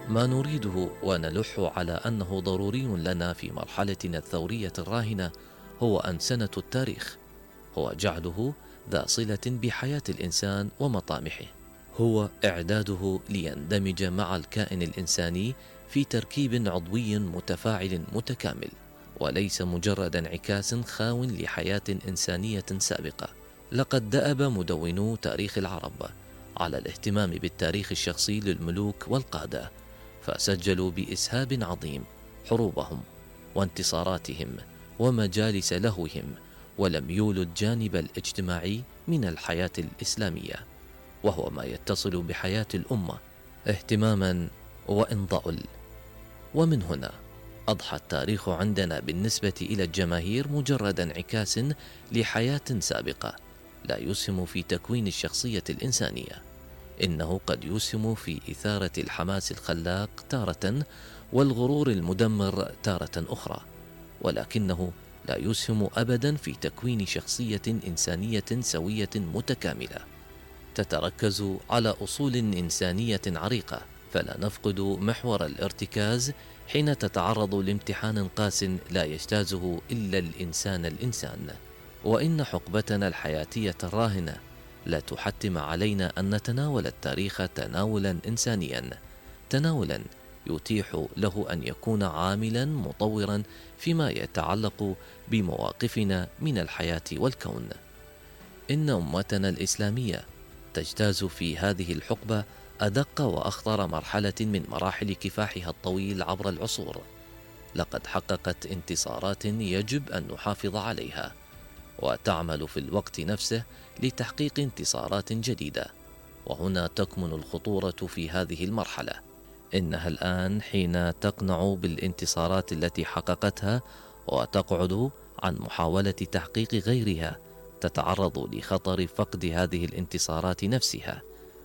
ما نريده ونلح على أنه ضروري لنا في مرحلتنا الثورية الراهنة هو أنسنة التاريخ، هو جعله ذا صلة بحياة الإنسان ومطامحه، هو إعداده ليندمج مع الكائن الإنساني في تركيب عضوي متفاعل متكامل، وليس مجرد انعكاس خاو لحياة إنسانية سابقة. لقد دأب مدونو تاريخ العرب على الاهتمام بالتاريخ الشخصي للملوك والقادة، فسجلوا بإسهاب عظيم حروبهم وانتصاراتهم ومجالس لهوهم، ولم يولوا الجانب الاجتماعي من الحياة الإسلامية، وهو ما يتصل بحياة الأمة اهتماما وإن ضأل. ومن هنا أضحى التاريخ عندنا بالنسبة إلى الجماهير مجرد انعكاس لحياة سابقة، لا يسهم في تكوين الشخصية الإنسانية. إنه قد يسهم في إثارة الحماس الخلاق تارة والغرور المدمر تارة أخرى، ولكنه لا يسهم أبدا في تكوين شخصية إنسانية سوية متكاملة تتركز على أصول إنسانية عريقة. فلا نفقد محور الارتكاز حين تتعرض لامتحان قاس لا يجتازه إلا الإنسان. وإن حقبتنا الحياتية الراهنة لا تحتم علينا أن نتناول التاريخ تناولا إنسانيا، تناولا يتيح له أن يكون عاملا مطورا فيما يتعلق بمواقفنا من الحياة والكون. إن أمتنا الإسلامية تجتاز في هذه الحقبة أدق وأخطر مرحلة من مراحل كفاحها الطويل عبر العصور. لقد حققت انتصارات يجب أن نحافظ عليها، وتعمل في الوقت نفسه لتحقيق انتصارات جديدة. وهنا تكمن الخطورة في هذه المرحلة. إنها الآن حين تقنع بالانتصارات التي حققتها وتقعد عن محاولة تحقيق غيرها، تتعرض لخطر فقد هذه الانتصارات نفسها.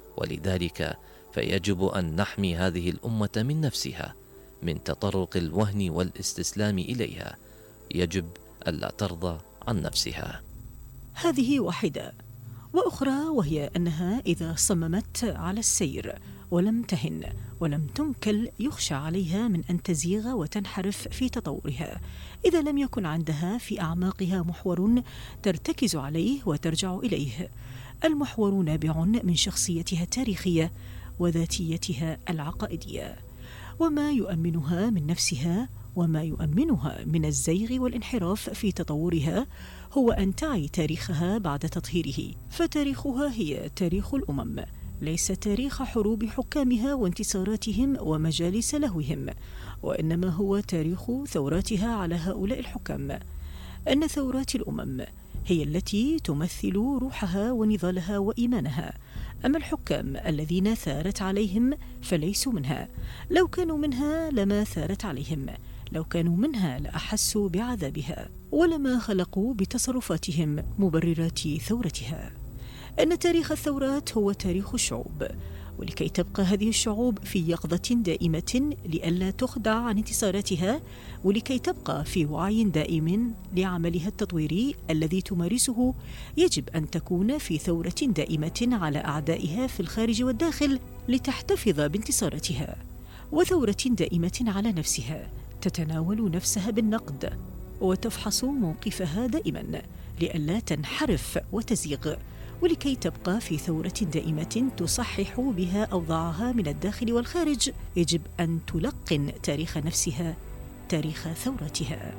ولذلك فيجب أن نحمي هذه الأمة من نفسها، من تطرق الوهن والاستسلام إليها. يجب ألا ترضى عن نفسها. هذه واحدة، وأخرى وهي أنها إذا صممت على السير ولم تهن ولم تنكل يخشى عليها من أن تزيغ وتنحرف في تطورها، إذا لم يكن عندها في أعماقها محور ترتكز عليه وترجع إليه، المحور نابع من شخصيتها التاريخية وذاتيتها العقائدية، وما يؤمنها من نفسها وما يؤمنها من الزيغ والانحراف في تطورها هو أن تعي تاريخها بعد تطهيره. فتاريخها هي تاريخ الأمم، ليس تاريخ حروب حكامها وانتصاراتهم ومجالس لهوهم، وإنما هو تاريخ ثوراتها على هؤلاء الحكام. أن ثورات الأمم هي التي تمثل روحها ونضالها وإيمانها، أما الحكام الذين ثارت عليهم فليسوا منها، لو كانوا منها لما ثارت عليهم، لو كانوا منها لأحسوا بعذابها ولما خلقوا بتصرفاتهم مبررات ثورتها. أن تاريخ الثورات هو تاريخ الشعوب، ولكي تبقى هذه الشعوب في يقظة دائمة لئلا تخدع عن انتصاراتها، ولكي تبقى في وعي دائم لعملها التطويري الذي تمارسه، يجب أن تكون في ثورة دائمة على أعدائها في الخارج والداخل لتحتفظ بانتصاراتها، وثورة دائمة على نفسها تتناول نفسها بالنقد وتفحص موقفها دائما لئلا تنحرف وتزيغ، ولكي تبقى في ثورة دائمة تصحح بها أوضاعها من الداخل والخارج، يجب أن تلقن تاريخ نفسها تاريخ ثورتها.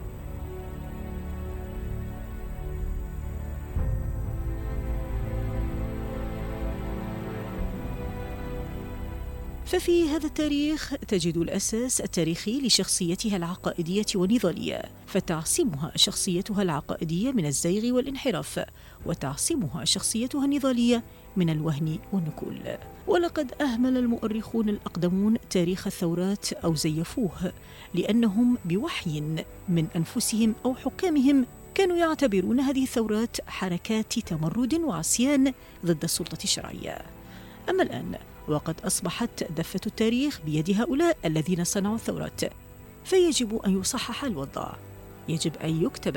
ففي هذا التاريخ تجد الأساس التاريخي لشخصيتها العقائدية والنضالية، فتعصمها شخصيتها العقائدية من الزيغ والانحراف، وتعصمها شخصيتها النضالية من الوهن والنكول. ولقد أهمل المؤرخون الأقدمون تاريخ الثورات أو زيفوه، لأنهم بوحي من أنفسهم أو حكامهم كانوا يعتبرون هذه الثورات حركات تمرد وعصيان ضد السلطة الشرعية. أما الآن وقد أصبحت دفة التاريخ بيد هؤلاء الذين صنعوا الثورات، فيجب أن يصحح الوضع، يجب أن يكتب